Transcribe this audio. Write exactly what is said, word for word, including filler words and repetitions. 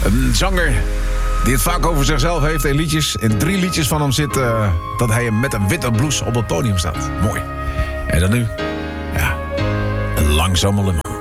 Een zanger die het vaak over zichzelf heeft in liedjes. In drie liedjes van hem zit uh, dat hij met een witte blouse op het podium staat. Mooi. En dan nu, ja, een langzame lemmer.